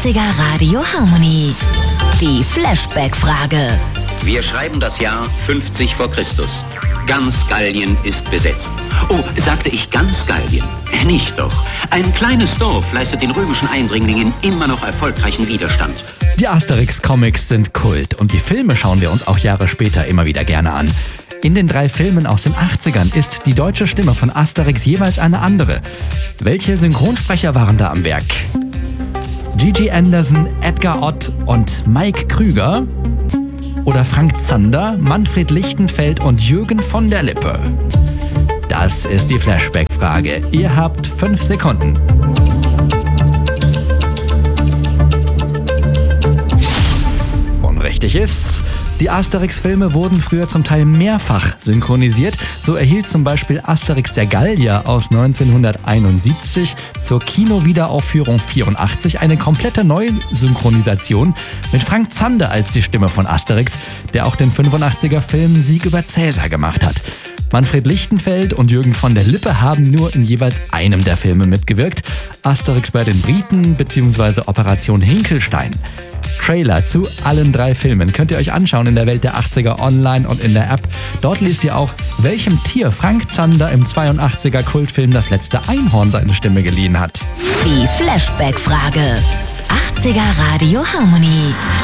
80er Radio Harmony. Die Flashback-Frage. Wir schreiben das Jahr 50 vor Christus. Ganz Gallien ist besetzt. Oh, sagte ich ganz Gallien? Nicht doch. Ein kleines Dorf leistet den römischen Eindringlingen immer noch erfolgreichen Widerstand. Die Asterix-Comics sind Kult und die Filme schauen wir uns auch Jahre später immer wieder gerne an. In den 3 Filmen aus den 80ern ist die deutsche Stimme von Asterix jeweils eine andere. Welche Synchronsprecher waren da am Werk? Gigi Anderson, Edgar Ott und Mike Krüger? Oder Frank Zander, Manfred Lichtenfeld und Jürgen von der Lippe? Das ist die Flashback-Frage. Ihr habt 5 Sekunden. Und richtig ist, die Asterix-Filme wurden früher zum Teil mehrfach synchronisiert. So erhielt zum Beispiel Asterix der Gallier aus 1971 zur Kinowiederaufführung 84 eine komplette Neusynchronisation mit Frank Zander als die Stimme von Asterix, der auch den 85er-Film Sieg über Cäsar gemacht hat. Manfred Lichtenfeld und Jürgen von der Lippe haben nur in jeweils einem der Filme mitgewirkt. Asterix bei den Briten bzw. Operation Hinkelstein. Trailer zu allen 3 Filmen könnt ihr euch anschauen in der Welt der 80er online und in der App. Dort liest ihr auch, welchem Tier Frank Zander im 82er Kultfilm Das letzte Einhorn seine Stimme geliehen hat. Die Flashback-Frage. 80er Radio Harmony.